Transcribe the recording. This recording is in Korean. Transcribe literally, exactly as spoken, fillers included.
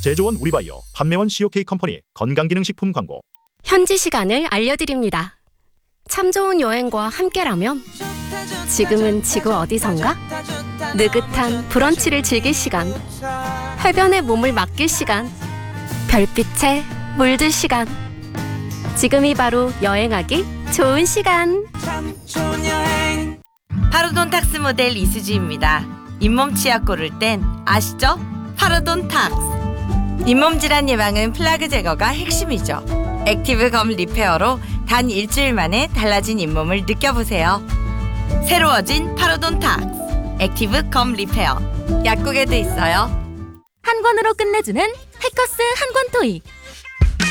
제조원 우리바이오, 판매원 씨오케이 컴퍼니 건강기능식품 광고. 현지 시간을 알려드립니다. 참 좋은 여행과 함께라면 지금은 지구 어디선가? 느긋한 브런치를 즐길 시간, 해변에 몸을 맡길 시간, 별빛에 물들 시간. 지금이 바로 여행하기 좋은 시간. 파로돈 탁스 모델 이수지입니다. 잇몸 치약 고를 땐 아시죠? 파로돈 탁스. 잇몸 질환 예방은 플라그 제거가 핵심이죠. 액티브 검 리페어로 단 일주일 만에 달라진 잇몸을 느껴보세요. 새로워진 파로돈 탁스 액티브 검 리페어. 약국에도 있어요. 한 권으로 끝내주는 해커스 한 권 토익.